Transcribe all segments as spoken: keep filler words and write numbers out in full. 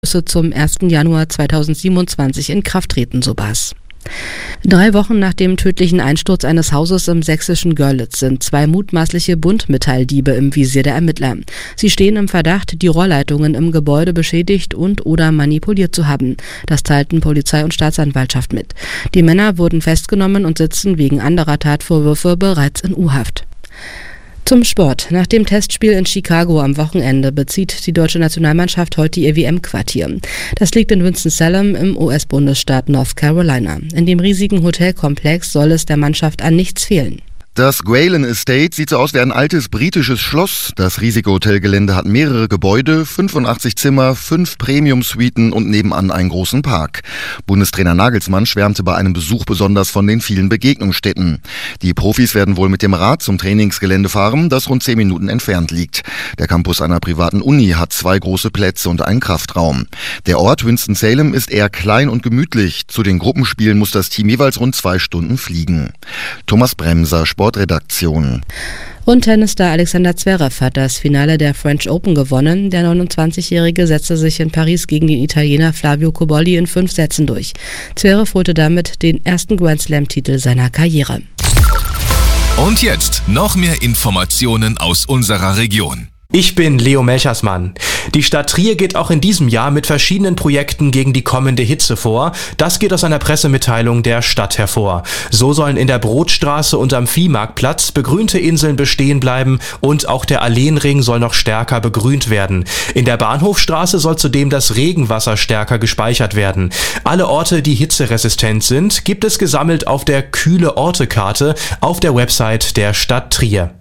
zum ersten Januar zweitausendsiebenundzwanzig in Kraft treten, so Baas. Drei Wochen nach dem tödlichen Einsturz eines Hauses im sächsischen Görlitz sind zwei mutmaßliche Buntmetalldiebe im Visier der Ermittler. Sie stehen im Verdacht, die Rohrleitungen im Gebäude beschädigt und oder manipuliert zu haben. Das teilten Polizei und Staatsanwaltschaft mit. Die Männer wurden festgenommen und sitzen wegen anderer Tatvorwürfe bereits in U-Haft. Zum Sport. Nach dem Testspiel in Chicago am Wochenende bezieht die deutsche Nationalmannschaft heute ihr W M-Quartier. Das liegt in Winston-Salem im U S-Bundesstaat North Carolina. In dem riesigen Hotelkomplex soll es der Mannschaft an nichts fehlen. Das Gwalen Estate sieht so aus wie ein altes britisches Schloss. Das riesige Hotelgelände hat mehrere Gebäude, fünfundachtzig Zimmer, fünf Premium-Suiten und nebenan einen großen Park. Bundestrainer Nagelsmann schwärmte bei einem Besuch besonders von den vielen Begegnungsstätten. Die Profis werden wohl mit dem Rad zum Trainingsgelände fahren, das rund zehn Minuten entfernt liegt. Der Campus einer privaten Uni hat zwei große Plätze und einen Kraftraum. Der Ort Winston-Salem ist eher klein und gemütlich. Zu den Gruppenspielen muss das Team jeweils rund zwei Stunden fliegen. Thomas Bremser, Sportredaktion. Und Tennisstar Alexander Zverev hat das Finale der French Open gewonnen. Der neunundzwanzigjährige setzte sich in Paris gegen den Italiener Flavio Cobolli in fünf Sätzen durch. Zverev holte damit den ersten Grand Slam-Titel seiner Karriere. Und jetzt noch mehr Informationen aus unserer Region. Ich bin Leo Melchersmann. Die Stadt Trier geht auch in diesem Jahr mit verschiedenen Projekten gegen die kommende Hitze vor. Das geht aus einer Pressemitteilung der Stadt hervor. So sollen in der Brotstraße und am Viehmarktplatz begrünte Inseln bestehen bleiben und auch der Alleenring soll noch stärker begrünt werden. In der Bahnhofstraße soll zudem das Regenwasser stärker gespeichert werden. Alle Orte, die hitzeresistent sind, gibt es gesammelt auf der Kühle-Orte-Karte auf der Website der Stadt Trier.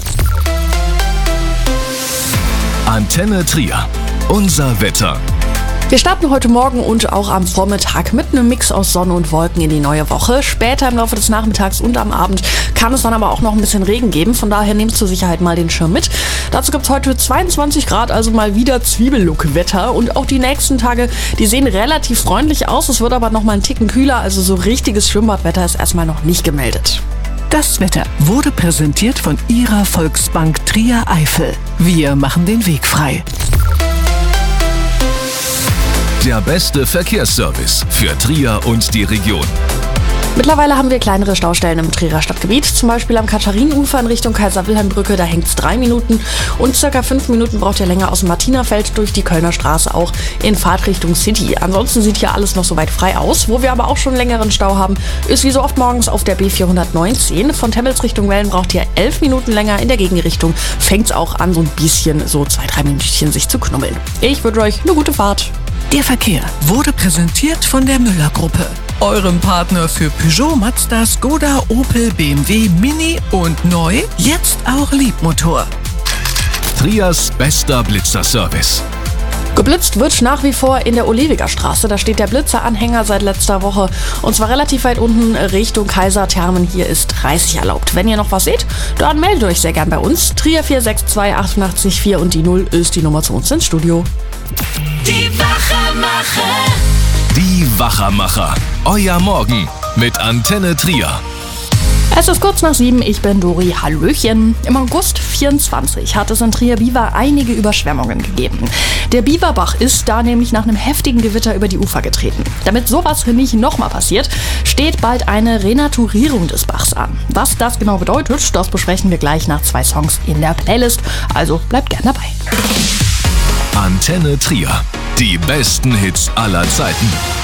Antenne Trier. Unser Wetter. Wir starten heute Morgen und auch am Vormittag mit einem Mix aus Sonne und Wolken in die neue Woche. Später im Laufe des Nachmittags und am Abend kann es dann aber auch noch ein bisschen Regen geben. Von daher nehmt zur Sicherheit mal den Schirm mit. Dazu gibt es heute zweiundzwanzig Grad, also mal wieder Zwiebellook-Wetter. Und auch die nächsten Tage, die sehen relativ freundlich aus. Es wird aber noch mal einen Ticken kühler, also so richtiges Schwimmbadwetter ist erstmal noch nicht gemeldet. Das Wetter wurde präsentiert von Ihrer Volksbank Trier Eifel. Wir machen den Weg frei. Der beste Verkehrsservice für Trier und die Region. Mittlerweile haben wir kleinere Staustellen im Trierer Stadtgebiet, zum Beispiel am Katharinenufer in Richtung Kaiser-Wilhelm-Brücke, da hängt es drei Minuten und circa fünf Minuten braucht ihr länger aus dem Martinerfeld durch die Kölner Straße auch in Fahrtrichtung City. Ansonsten sieht hier alles noch soweit frei aus. Wo wir aber auch schon längeren Stau haben, ist wie so oft morgens auf der B vierhundertneunzehn. Von Temmels Richtung Wellen braucht ihr elf Minuten länger, in der Gegenrichtung fängt es auch an, so ein bisschen, so zwei, drei Minütchen sich zu knubbeln. Ich wünsche euch eine gute Fahrt. Der Verkehr wurde präsentiert von der Müller-Gruppe, eurem Partner für Peugeot, Mazda, Skoda, Opel, B M W, Mini und neu, jetzt auch Liebmotor. Triers bester Blitzerservice. Geblitzt wird nach wie vor in der Olewiger Straße. Da steht der Blitzeranhänger seit letzter Woche und zwar relativ weit unten Richtung Kaiserthermen. Hier ist dreißig erlaubt. Wenn ihr noch was seht, dann meldet euch sehr gern bei uns. Trier vier sechs zwei acht acht vier und die null ist die Nummer zu uns ins Studio. Die Wachermacher. Die Wachermacher. Euer Morgen mit Antenne Trier. Es ist kurz nach sieben, ich bin Dori, hallöchen. Im August vierundzwanzig hat es in Trier-Biwa einige Überschwemmungen gegeben. Der Biwabach ist da nämlich nach einem heftigen Gewitter über die Ufer getreten. Damit sowas nicht nochmal passiert, steht bald eine Renaturierung des Bachs an. Was das genau bedeutet, das besprechen wir gleich nach zwei Songs in der Playlist, also bleibt gern dabei. Antenne Trier. Die besten Hits aller Zeiten.